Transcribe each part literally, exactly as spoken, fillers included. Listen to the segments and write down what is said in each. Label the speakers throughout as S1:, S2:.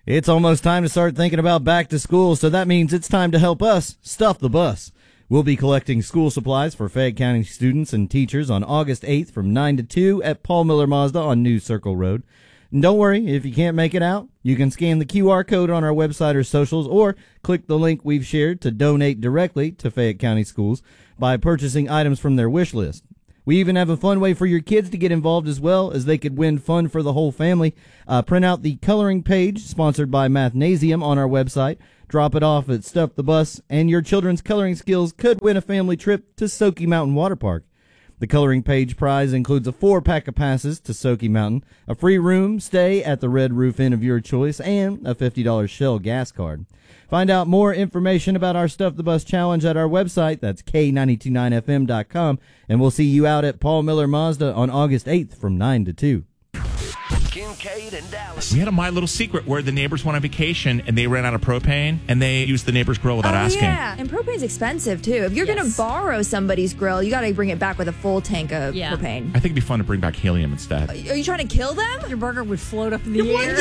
S1: It's almost time to start thinking about back to school, so that means it's time to help us stuff the bus. We'll be collecting school supplies for Fayette County students and teachers on August eighth from nine to two at Paul Miller Mazda on New Circle Road. And don't worry, if you can't make it out, you can scan the Q R code on our website or socials or click the link we've shared to donate directly to Fayette County Schools by purchasing items from their wish list. We even have a fun way for your kids to get involved as well, as they could win fun for the whole family. Uh, print out the coloring page sponsored by Mathnasium on our website. Drop it off at Stuff the Bus, and your children's coloring skills could win a family trip to Soaky Mountain Water Park. The coloring page prize includes a four-pack of passes to Soaky Mountain, a free room stay at the Red Roof Inn of your choice, and a fifty dollars Shell gas card. Find out more information about our Stuff the Bus challenge at our website. That's K nine two nine F M dot com, and we'll see you out at Paul Miller Mazda on August eighth from nine to two.
S2: Kincaid and Dallas.
S3: We had a My Little Secret where the neighbors went on vacation and they ran out of propane and they used the neighbor's grill without
S4: oh,
S3: asking.
S4: Yeah, and propane's expensive too. If you're
S5: Yes.
S4: going to borrow somebody's grill, you got to bring it back with a full tank of
S5: Yeah.
S4: propane.
S3: I think it'd be fun to bring back helium instead.
S4: Are you trying to kill them?
S5: Your burger would float up in the air.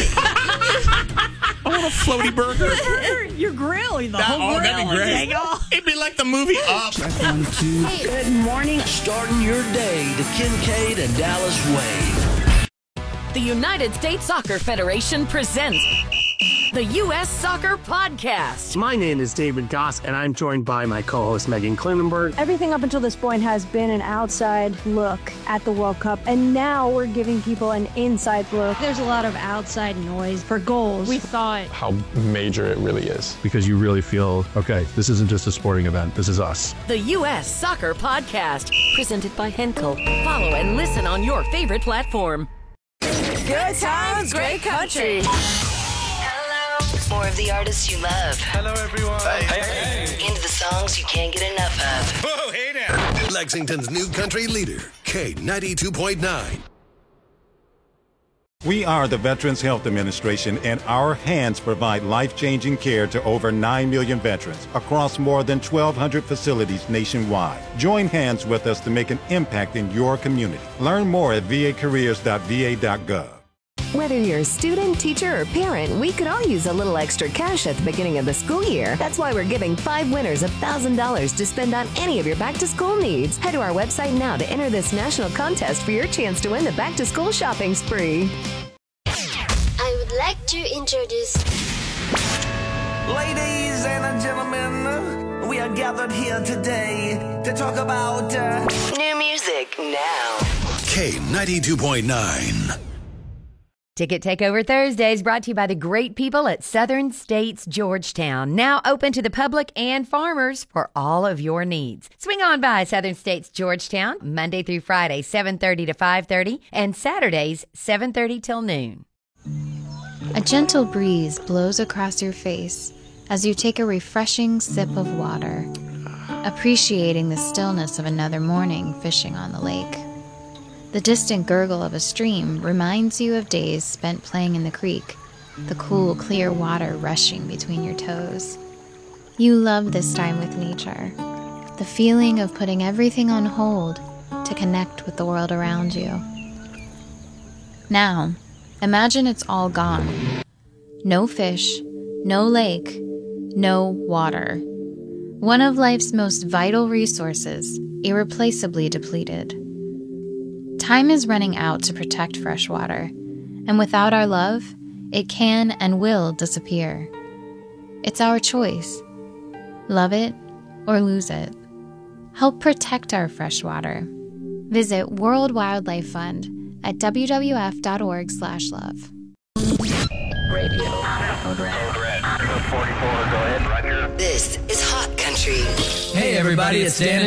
S3: I want a floaty burger.
S5: Your grill, the
S3: That-
S5: whole
S3: oh,
S5: grill
S3: that'd be
S5: would
S3: great.
S5: take off.
S3: It'd be like the movie Up.
S2: One, two. Good morning. Starting your day the Kincaid and Dallas way.
S6: The United States Soccer Federation presents the U S Soccer Podcast.
S7: My name is David Goss, and I'm joined by my co-host Megan Klinenberg.
S8: Everything up until this point has been an outside look at the World Cup, and now we're giving people an inside look.
S9: There's a lot of outside noise for goals.
S5: We thought
S10: how major it really is.
S11: Because you really feel, okay, this isn't just a sporting event, this is us.
S6: The U S Soccer Podcast, presented by Henkel. Follow and listen on your favorite platform.
S4: Good times, great country.
S12: Hello. More of the artists you love.
S2: Hello, everyone. Hey, hey, hey.
S12: Into the songs you can't get enough of.
S2: Whoa, hey now.
S13: Lexington's new country leader, K ninety-two point nine.
S14: We are the Veterans Health Administration, and our hands provide life-changing care to over nine million veterans across more than twelve hundred facilities nationwide. Join hands with us to make an impact in your community. Learn more at v a careers dot v a dot gov.
S15: Whether you're a student, teacher, or parent, we could all use a little extra cash at the beginning of the school year. That's why we're giving five winners one thousand dollars to spend on any of your back-to-school needs. Head to our website now to enter this national contest for your chance to win the back-to-school shopping spree.
S16: I would like to introduce...
S2: Ladies and gentlemen, we are gathered here today to talk about... Uh...
S12: New music now.
S13: K ninety-two point nine.
S17: Ticket Takeover Thursdays brought to you by the great people at Southern States Georgetown. Now open to the public and farmers for all of your needs. Swing on by Southern States Georgetown Monday through Friday, seven thirty to five thirty, and Saturdays, seven thirty till noon.
S18: A gentle breeze blows across your face as you take a refreshing sip of water, appreciating the stillness of another morning fishing on the lake. The distant gurgle of a stream reminds you of days spent playing in the creek, the cool, clear water rushing between your toes. You love this time with nature, the feeling of putting everything on hold to connect with the world around you. Now, imagine it's all gone. No fish, no lake, no water. One of life's most vital resources, irreplaceably depleted. Time is running out to protect fresh water, and without our love, it can and will disappear. It's our choice. Love it or lose it. Help protect our fresh water. Visit World Wildlife Fund at w w f dot org slash love.
S2: Radio. Code red. Code red. forty-four, go ahead, Roger.
S12: This is Hot Country.
S19: Hey, everybody, it's Dan